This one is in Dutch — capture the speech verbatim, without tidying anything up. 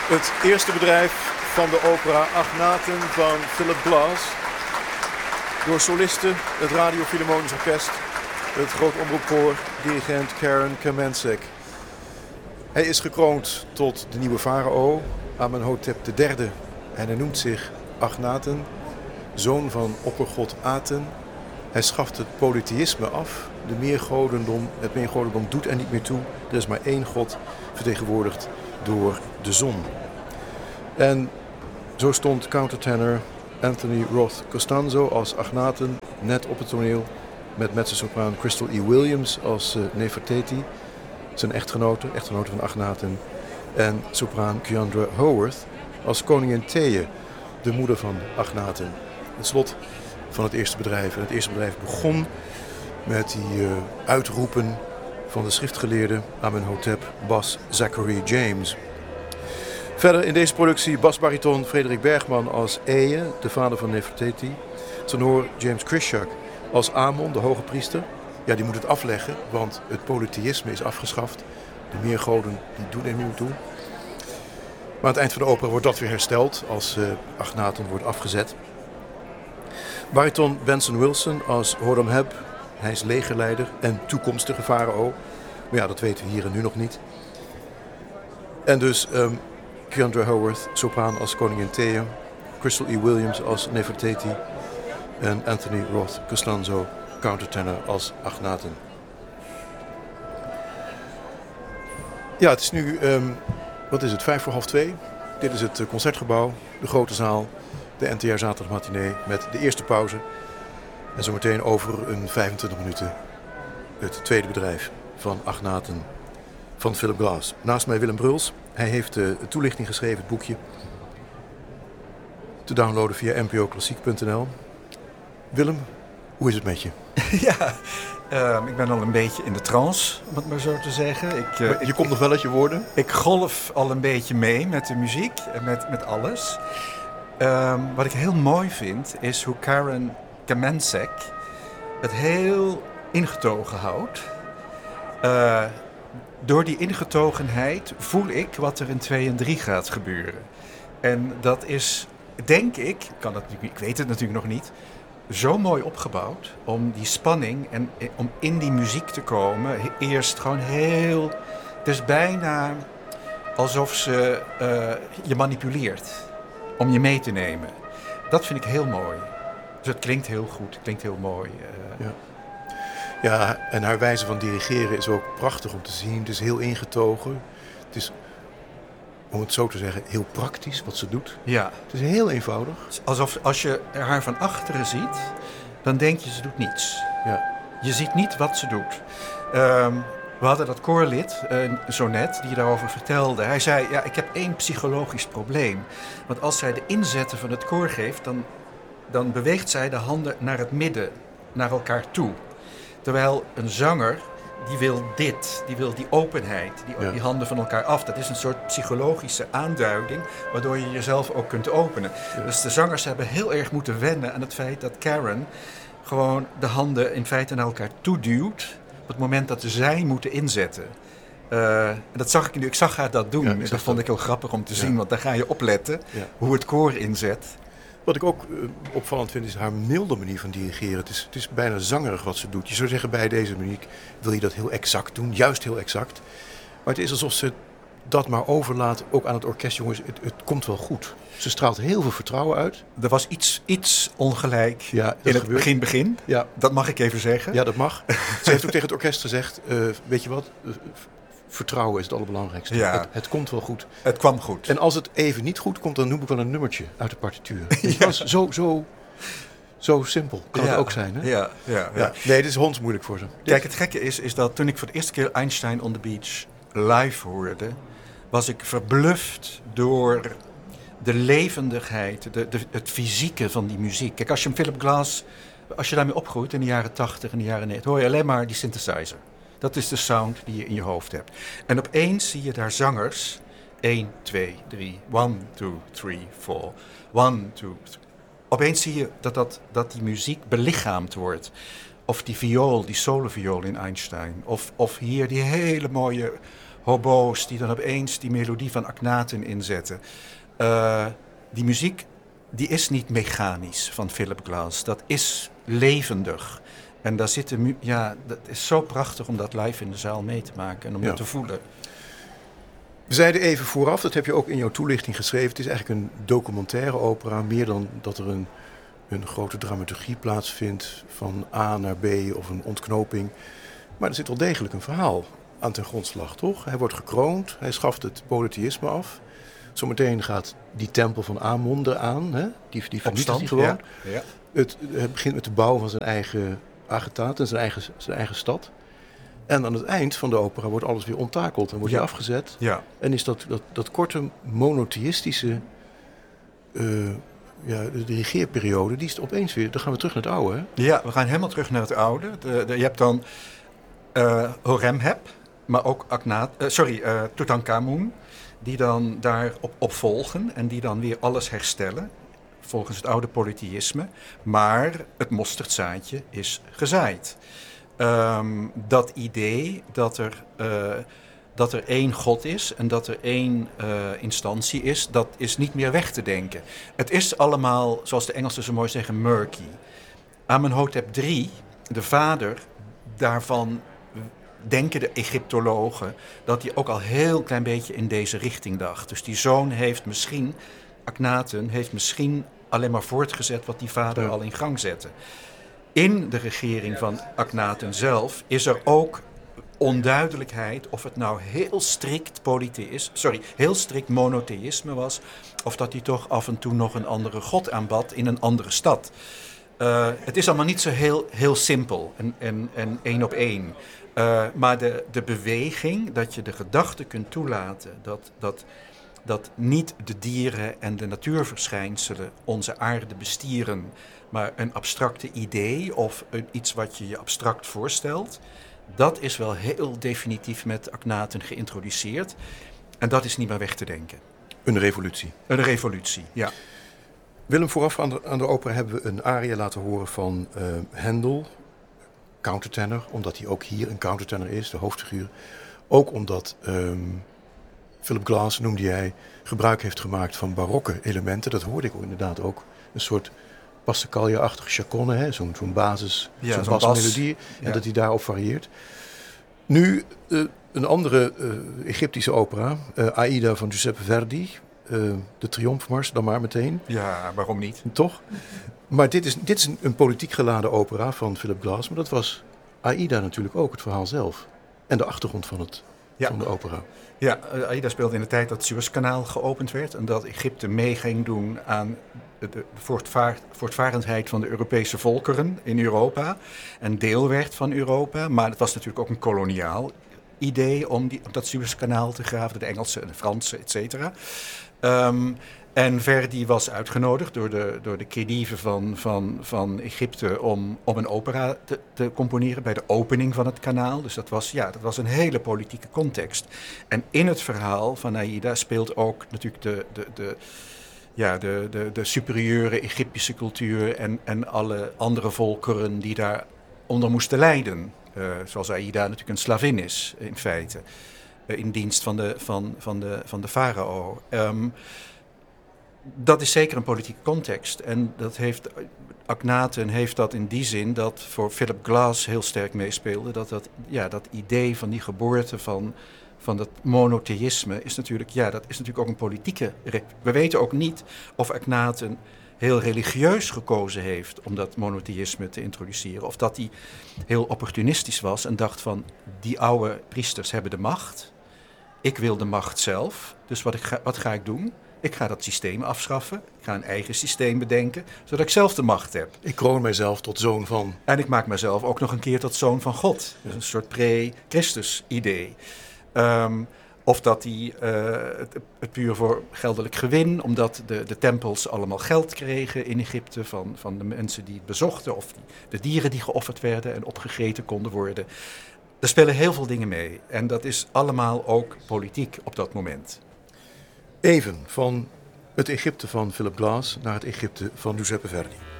Het eerste bedrijf van de opera Agnaten van Philip Glass. Door solisten, het Radio Philharmonisch Orkest, het Groot Omroepkoor, dirigent Karen Kamencek. Hij is gekroond tot de nieuwe farao, Amenhotep de derde. En hij noemt zich Agnaten, zoon van oppergod Aten. Hij schaft het polytheïsme af. De meergodendom, het meergodendom doet er niet meer toe. Er is maar één god, vertegenwoordigd door de zon. En zo stond countertenor Anthony Roth Costanzo als Agnaten net op het toneel, met mezzosopraan Crystal E. Williams als uh, Nefertiti, zijn echtgenote, echtgenote van Agnaten, en sopraan Keandra Howarth als koningin Thea, de moeder van Agnaten. Het slot van het eerste bedrijf. En het eerste bedrijf begon met die uh, uitroepen van de schriftgeleerde Amenhotep Bas Zachary James. Verder in deze productie basbariton Frederik Bergman als Eye, de vader van Nefertiti. Tenor James Crisciak als Amon, de hoge priester. Ja, die moet het afleggen, want het polytheïsme is afgeschaft. De meergoden die doen er niet meer toe. Maar aan het eind van de opera wordt dat weer hersteld als uh, Agnaten wordt afgezet. Bariton Benson Wilson als Horemheb. Hij is legerleider en toekomstige farao. Maar ja, dat weten we hier en nu nog niet. En dus um, Keandra Howarth, sopraan als koningin Thea. Crystal E. Williams als Nefertiti. En Anthony Roth Costanzo, countertenor als Agnaten. Ja, het is nu, um, wat is het, vijf voor half twee. Dit is het Concertgebouw, de grote zaal, de N T R zaterdagmatinee met de eerste pauze. En zometeen over een vijfentwintig minuten het tweede bedrijf van Agnaten van Philip Glass. Naast mij Willem Bruls. Hij heeft de toelichting geschreven, het boekje. Te downloaden via n p o klassiek punt n l. Willem, hoe is het met je? Ja, uh, ik ben al een beetje in de trance, om het maar zo te zeggen. Ik, uh, je ik, komt nog wel uit je woorden? Ik golf al een beetje mee met de muziek en met, met alles. Uh, wat ik heel mooi vind, is hoe Karen Kamencek het heel ingetogen houdt. Uh, door die ingetogenheid voel ik wat er in twee en drie gaat gebeuren. En dat is, denk ik, kan het, ik weet het natuurlijk nog niet, zo mooi opgebouwd om die spanning en om in die muziek te komen. Eerst gewoon heel, het is bijna alsof ze uh, je manipuleert om je mee te nemen. Dat vind ik heel mooi. Dus het klinkt heel goed, het klinkt heel mooi. Uh. Ja. ja, en haar wijze van dirigeren is ook prachtig om te zien. Het is heel ingetogen. Het is, om het zo te zeggen, heel praktisch wat ze doet. Ja. Het is heel eenvoudig. Alsof als je haar van achteren ziet, dan denk je ze doet niets. Ja. Je ziet niet wat ze doet. Um, we hadden dat koorlid, uh, zo net, die daarover vertelde. Hij zei, ja, ik heb één psychologisch probleem. Want als zij de inzetten van het koor geeft, dan, dan beweegt zij de handen naar het midden, naar elkaar toe. Terwijl een zanger, die wil dit, die wil die openheid, die, ja. die handen van elkaar af. Dat is een soort psychologische aanduiding, waardoor je jezelf ook kunt openen. Ja. Dus de zangers hebben heel erg moeten wennen aan het feit dat Karen gewoon de handen in feite naar elkaar toe duwt op het moment dat zij moeten inzetten. Uh, en dat zag ik nu, ik zag haar dat doen. Ja, en dat vond dat. ik heel grappig om te zien, ja. want daar ga je opletten ja. hoe het koor inzet. Wat ik ook uh, opvallend vind is haar milde manier van dirigeren. Het is, het is bijna zangerig wat ze doet. Je zou zeggen, bij deze muziek wil je dat heel exact doen, juist heel exact. Maar het is alsof ze dat maar overlaat, ook aan het orkest. Jongens, het, het komt wel goed. Ze straalt heel veel vertrouwen uit. Er was iets, iets ongelijk ja, in het begin begin. Ja. Dat mag ik even zeggen. Ja, dat mag. Ze heeft ook tegen het orkest gezegd, uh, weet je wat, uh, vertrouwen is het allerbelangrijkste. Ja. Het, het komt wel goed. Het kwam goed. En als het even niet goed komt, dan noem ik wel een nummertje uit de partituur. Ja. Zo, zo, zo simpel kan ja. het ook zijn. Hè? Ja, ja, ja. Ja. Nee, dit is hondsmoeilijk voor ze. Kijk, het gekke is, is dat toen ik voor de eerste keer Einstein on the Beach live hoorde, was ik verbluft door de levendigheid, de, de, het fysieke van die muziek. Kijk, als je een Philip Glass, als je daarmee opgroeit in de jaren tachtig en de jaren negentig, hoor je alleen maar die synthesizer. Dat is de sound die je in je hoofd hebt. En opeens zie je daar zangers. één, twee, drie. one, two, three, four. one, two, three. Opeens zie je dat, dat, dat die muziek belichaamd wordt. Of die viool, die soloviool in Einstein. Of, of hier die hele mooie hobo's die dan opeens die melodie van Akhenaten inzetten. Uh, die muziek, die is niet mechanisch van Philip Glass. Dat is levendig. En daar zitten, mu- ja, dat is zo prachtig om dat live in de zaal mee te maken en om ja. dat te voelen. We zeiden even vooraf, dat heb je ook in jouw toelichting geschreven. Het is eigenlijk een documentaire opera, meer dan dat er een, een grote dramaturgie plaatsvindt van A naar B of een ontknoping. Maar er zit wel degelijk een verhaal aan ten grondslag, toch? Hij wordt gekroond, hij schaft het polytheïsme af. Zometeen gaat die tempel van Amon eraan, hè? Die, die vernietigt hij gewoon. Ja. Ja. Het, het begint met de bouw van zijn eigen agitaat en zijn eigen, zijn eigen stad. En aan het eind van de opera wordt alles weer onttakeld en wordt Ja. hij afgezet. Ja. En is dat, dat, dat korte monotheïstische uh, ja, de, de regeerperiode, die is opeens weer, dan gaan we terug naar het oude. Hè? Ja, we gaan helemaal terug naar het oude. De, de, je hebt dan uh, Horemheb, maar ook Akhenaten, uh, sorry, uh, Tutankhamun, die dan daarop op volgen en die dan weer alles herstellen, volgens het oude polytheïsme. Maar het mosterdzaadje is gezaaid. Um, dat idee dat er, uh, dat er één God is en dat er één uh, instantie is, dat is niet meer weg te denken. Het is allemaal, zoals de Engelsen zo mooi zeggen, murky. Amenhotep drie, de vader daarvan, denken de Egyptologen dat hij ook al heel klein beetje in deze richting dacht. Dus die zoon heeft misschien, Akhenaten, heeft misschien alleen maar voortgezet wat die vader ja. al in gang zette. In de regering van Akhenaten zelf is er ook onduidelijkheid of het nou heel strikt polytheïsme, sorry, heel strikt monotheïsme was, of dat hij toch af en toe nog een andere god aanbad in een andere stad. Uh, het is allemaal niet zo heel, heel simpel en, en, en één op één. Uh, maar de, de beweging, dat je de gedachte kunt toelaten dat, dat, dat niet de dieren en de natuurverschijnselen onze aarde bestieren, maar een abstracte idee of een, iets wat je je abstract voorstelt, dat is wel heel definitief met Akhenaten geïntroduceerd. En dat is niet meer weg te denken. Een revolutie. Een revolutie, ja. Willem, vooraf aan de, aan de opera hebben we een aria laten horen van uh, Handel, countertenor, omdat hij ook hier een countertenor is, de hoofdfiguur. Ook omdat um, Philip Glass, noemde jij, gebruik heeft gemaakt van barokke elementen. Dat hoorde ik ook inderdaad ook. Een soort Passacaglia-achtige chaconne, hè? Zo'n, zo'n basis, ja, zo'n, zo'n basmelodie. bas. En ja. dat hij daarop varieert. Nu uh, een andere uh, Egyptische opera, uh, Aida van Giuseppe Verdi. Uh, de Triomfmars, dan maar meteen. Ja, waarom niet? Toch? Maar dit is, dit is een, een politiek geladen opera van Philip Glass. Maar dat was Aida natuurlijk ook, het verhaal zelf. En de achtergrond van, het, ja. van de opera. Ja, Aida speelde in de tijd dat het Suezkanaal geopend werd. En dat Egypte mee ging doen aan de, de voortvaar, voortvarendheid van de Europese volkeren in Europa. En deel werd van Europa. Maar het was natuurlijk ook een koloniaal idee om, die, om dat Suezkanaal te graven. De Engelsen en de Fransen, et cetera. Um, en Verdi was uitgenodigd door de, door de khedive van, van, van Egypte om, om een opera te, te componeren bij de opening van het kanaal. Dus dat was, ja, dat was een hele politieke context. En in het verhaal van Aida speelt ook natuurlijk de, de, de, ja, de, de, de superieure Egyptische cultuur en, en alle andere volkeren die daaronder moesten lijden. Uh, zoals Aida natuurlijk een slavin is, in feite. Uh, in dienst van de, van, van de, van de farao. Um, dat is zeker een politieke context. En dat heeft, Akhenaten heeft dat in die zin dat voor Philip Glass heel sterk meespeelde. Dat, dat, ja, dat idee van die geboorte van, van dat monotheïsme is natuurlijk, ja, dat is natuurlijk ook een politieke. We weten ook niet of Akhenaten heel religieus gekozen heeft om dat monotheïsme te introduceren. Of dat hij heel opportunistisch was en dacht van, die oude priesters hebben de macht. Ik wil de macht zelf. Dus wat, ik ga, wat ga ik doen? Ik ga dat systeem afschaffen. Ik ga een eigen systeem bedenken, zodat ik zelf de macht heb. Ik kroon mijzelf tot zoon van. En ik maak mezelf ook nog een keer tot zoon van God. Dus een soort pre-Christus idee. Um, Of dat hij uh, het, het puur voor geldelijk gewin, omdat de, de tempels allemaal geld kregen in Egypte van, van de mensen die het bezochten, of die, de dieren die geofferd werden en opgegeten konden worden. Er spelen heel veel dingen mee en dat is allemaal ook politiek op dat moment. Even van het Egypte van Philip Glass naar het Egypte van Giuseppe Verdi.